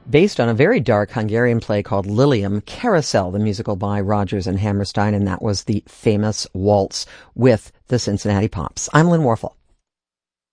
based on a very dark Hungarian play called Lilium, Carousel, the musical by Rodgers and Hammerstein, and that was the famous waltz with the Cincinnati Pops. I'm Lynn Warfel.